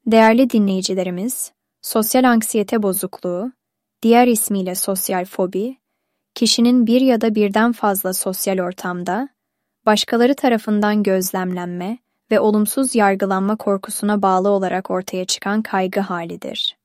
Değerli dinleyicilerimiz, sosyal anksiyete bozukluğu, diğer ismiyle sosyal fobi, kişinin bir ya da birden fazla sosyal ortamda, başkaları tarafından gözlemlenme ve olumsuz yargılanma korkusuna bağlı olarak ortaya çıkan kaygı halidir.